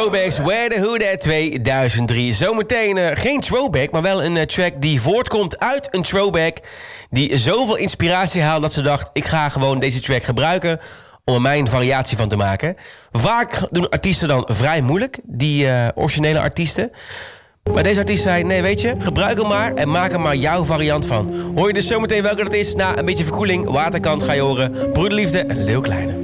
Throwbacks, Where the Who That 2003. Zometeen geen throwback, maar wel een track die voortkomt uit een throwback. Die zoveel inspiratie haalt dat ze dacht, ik ga gewoon deze track gebruiken om er mijn variatie van te maken. Vaak doen artiesten dan vrij moeilijk, die originele artiesten. Maar deze artiest zei, nee weet je, gebruik hem maar en maak er maar jouw variant van. Hoor je dus zometeen welke dat is? Na een beetje verkoeling, Waterkant ga je horen, Broederliefde en Leeuw Kleine.